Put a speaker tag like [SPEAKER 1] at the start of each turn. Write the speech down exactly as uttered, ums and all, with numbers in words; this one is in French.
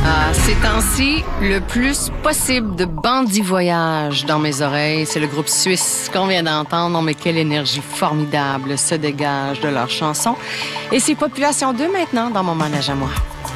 [SPEAKER 1] Ah, ces temps-ci, le plus possible de bandits voyage dans mes oreilles. C'est le groupe suisse qu'on vient d'entendre. Non, mais quelle énergie formidable se dégage de leurs chansons. Et c'est Population deux maintenant dans mon manège à moi.